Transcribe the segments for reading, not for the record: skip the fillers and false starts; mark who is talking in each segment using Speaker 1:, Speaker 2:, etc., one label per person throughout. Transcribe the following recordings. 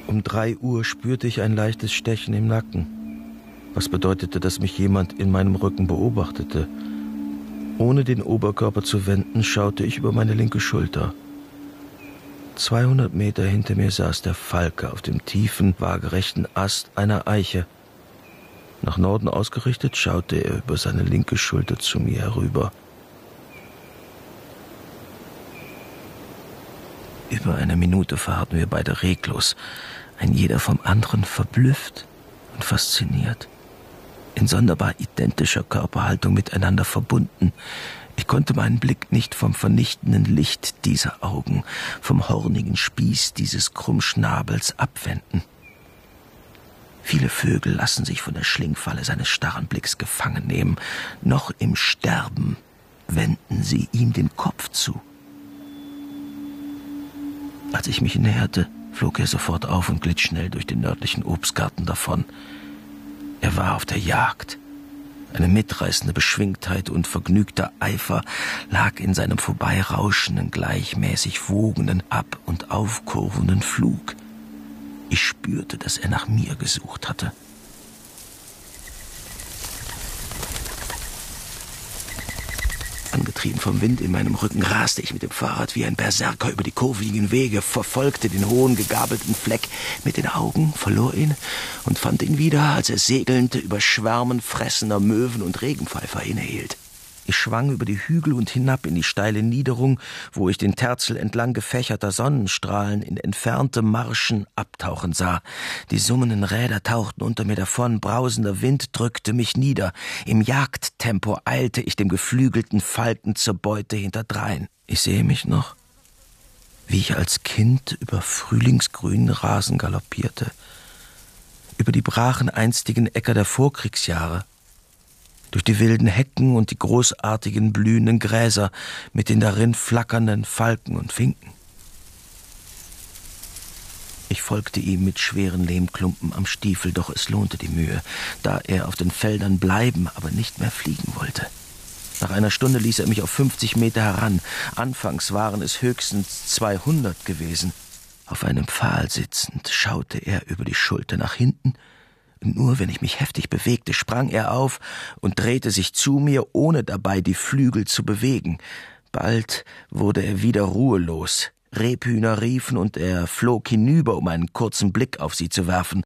Speaker 1: Um 3 Uhr spürte ich ein leichtes Stechen im Nacken, was bedeutete, dass mich jemand in meinem Rücken beobachtete. Ohne den Oberkörper zu wenden, schaute ich über meine linke Schulter. 200 Meter hinter mir saß der Falke auf dem tiefen, waagerechten Ast einer Eiche. Nach Norden ausgerichtet schaute er über seine linke Schulter zu mir herüber. Über eine Minute verharrten wir beide reglos, ein jeder vom anderen verblüfft und fasziniert. In sonderbar identischer Körperhaltung miteinander verbunden. Ich konnte meinen Blick nicht vom vernichtenden Licht dieser Augen, vom hornigen Spieß dieses Krummschnabels abwenden. Viele Vögel lassen sich von der Schlingfalle seines starren Blicks gefangen nehmen. Noch im Sterben wenden sie ihm den Kopf zu. Als ich mich näherte, flog er sofort auf und glitt schnell durch den nördlichen Obstgarten davon. Er war auf der Jagd. Eine mitreißende Beschwingtheit und vergnügter Eifer lag in seinem vorbeirauschenden, gleichmäßig wogenden, ab- und aufkurvenden Flug. Ich spürte, dass er nach mir gesucht hatte. Angetrieben vom Wind in meinem Rücken raste ich mit dem Fahrrad wie ein Berserker über die kurvigen Wege, verfolgte den hohen, gegabelten Fleck mit den Augen, verlor ihn und fand ihn wieder, als er segelnd über Schwärmen fressender Möwen und Regenpfeifer innehielt. Ich schwang über die Hügel und hinab in die steile Niederung, wo ich den Terzel entlang gefächerter Sonnenstrahlen in entfernte Marschen abtauchen sah. Die summenden Räder tauchten unter mir davon, brausender Wind drückte mich nieder. Im Jagdtempo eilte ich dem geflügelten Falken zur Beute hinterdrein. Ich sehe mich noch, wie ich als Kind über frühlingsgrünen Rasen galoppierte, über die brachen einstigen Äcker der Vorkriegsjahre, durch die wilden Hecken und die großartigen blühenden Gräser mit den darin flackernden Falken und Finken. Ich folgte ihm mit schweren Lehmklumpen am Stiefel, doch es lohnte die Mühe, da er auf den Feldern bleiben, aber nicht mehr fliegen wollte. Nach einer Stunde ließ er mich auf 50 Meter heran. Anfangs waren es höchstens 200 gewesen. Auf einem Pfahl sitzend schaute er über die Schulter nach hinten. Nur wenn ich mich heftig bewegte, sprang er auf und drehte sich zu mir, ohne dabei die Flügel zu bewegen. Bald wurde er wieder ruhelos. Rebhühner riefen und er flog hinüber, um einen kurzen Blick auf sie zu werfen.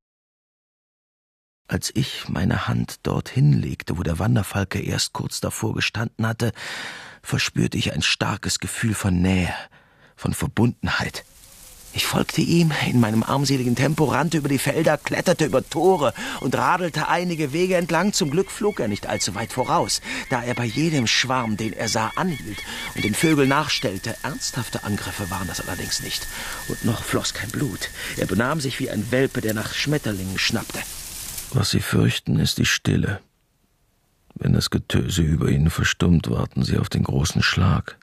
Speaker 1: Als ich meine Hand dorthin legte, wo der Wanderfalke erst kurz davor gestanden hatte, verspürte ich ein starkes Gefühl von Nähe, von Verbundenheit. Ich folgte ihm in meinem armseligen Tempo, rannte über die Felder, kletterte über Tore und radelte einige Wege entlang. Zum Glück flog er nicht allzu weit voraus, da er bei jedem Schwarm, den er sah, anhielt und den Vögeln nachstellte. Ernsthafte Angriffe waren das allerdings nicht. Und noch floss kein Blut. Er benahm sich wie ein Welpe, der nach Schmetterlingen schnappte. Was sie fürchten, ist die Stille. Wenn das Getöse über ihnen verstummt, warten sie auf den großen Schlag.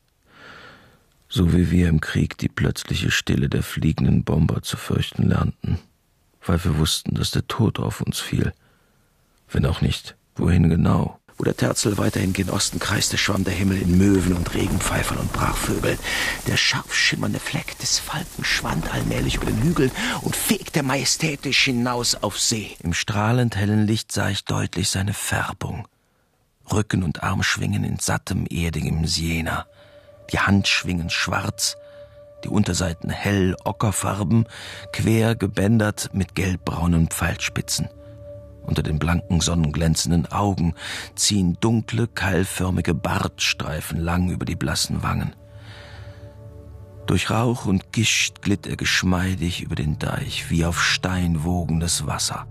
Speaker 1: So wie wir im Krieg die plötzliche Stille der fliegenden Bomber zu fürchten lernten, weil wir wussten, dass der Tod auf uns fiel. Wenn auch nicht, wohin genau. Wo der Terzel weiterhin gen Osten kreiste, schwamm der Himmel in Möwen und Regenpfeifern und Brachvögeln. Der scharf schimmernde Fleck des Falken schwand allmählich über den Hügeln und fegte majestätisch hinaus auf See. Im strahlend hellen Licht sah ich deutlich seine Färbung. Rücken und Armschwingen in sattem, erdigem Siena. Die Handschwingen schwarz, die Unterseiten hell ockerfarben, quer gebändert mit gelbbraunen Pfeilspitzen. Unter den blanken, sonnenglänzenden Augen ziehen dunkle, keilförmige Bartstreifen lang über die blassen Wangen. Durch Rauch und Gischt glitt er geschmeidig über den Deich, wie auf Stein wogendes Wasser.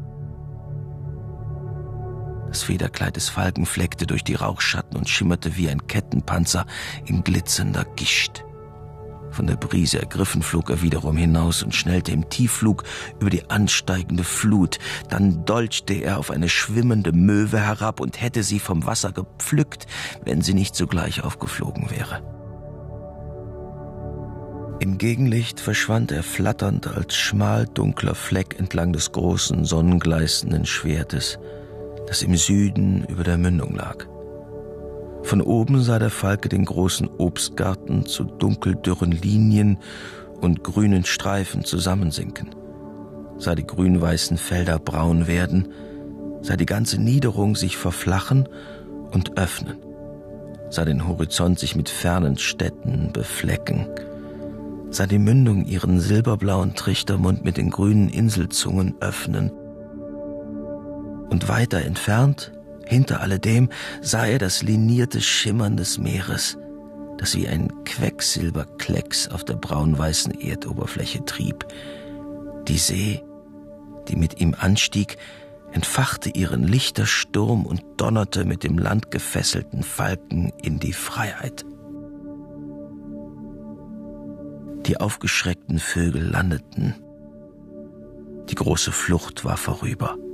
Speaker 1: Das Federkleid des Falken fleckte durch die Rauchschatten und schimmerte wie ein Kettenpanzer in glitzernder Gischt. Von der Brise ergriffen flog er wiederum hinaus und schnellte im Tiefflug über die ansteigende Flut. Dann dolchte er auf eine schwimmende Möwe herab und hätte sie vom Wasser gepflückt, wenn sie nicht sogleich aufgeflogen wäre. Im Gegenlicht verschwand er flatternd als schmal dunkler Fleck entlang des großen, sonnengleißenden Schwertes, das im Süden über der Mündung lag. Von oben sah der Falke den großen Obstgarten zu dunkeldürren Linien und grünen Streifen zusammensinken. sah die grün-weißen Felder braun werden, sah die ganze Niederung sich verflachen und öffnen, sah den Horizont sich mit fernen Städten beflecken, sah die Mündung ihren silberblauen Trichtermund mit den grünen Inselzungen öffnen. Und weiter entfernt, hinter alledem, sah er das linierte Schimmern des Meeres, das wie ein Quecksilberklecks auf der braun-weißen Erdoberfläche trieb. Die See, die mit ihm anstieg, entfachte ihren Lichtersturm und donnerte mit dem landgefesselten Falken in die Freiheit. Die aufgeschreckten Vögel landeten. Die große Flucht war vorüber.